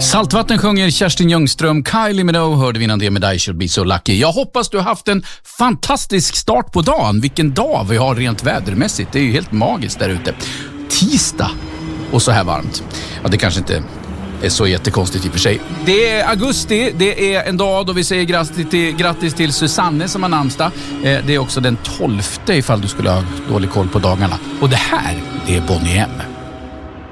Saltvatten sjunger Kerstin Ljungström. Kylie Minogue hörde vi innan det med I Should Be So Lucky. Jag hoppas du har haft en fantastisk start på dagen. Vilken dag vi har rent vädermässigt. Det är ju helt magiskt där ute. Tisdag och så här varmt. Ja, det kanske inte är så jättekonstigt i och för sig. Det är augusti. Det är en dag då vi säger grattis till Susanne som har namnsdag. Det är också den 12:e ifall du skulle ha dålig koll på dagarna. Och det här, det är Bonnie M.